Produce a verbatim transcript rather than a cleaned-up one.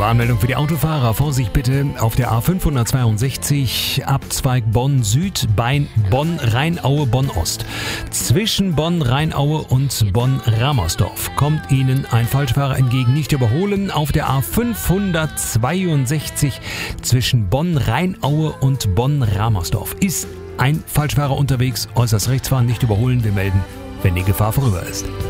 Warnmeldung für die Autofahrer. Vorsicht bitte auf der A fünfhundertzweiundsechzig, Abzweig Bonn Süd bei Bonn-Rheinaue, Bonn-Ost. Zwischen Bonn-Rheinaue und Bonn-Ramersdorf kommt Ihnen ein Falschfahrer entgegen. Nicht überholen. Auf der A fünfhundertzweiundsechzig zwischen Bonn-Rheinaue und Bonn-Ramersdorf ist ein Falschfahrer unterwegs. Äußerst rechts fahren, nicht überholen. Wir melden, wenn die Gefahr vorüber ist.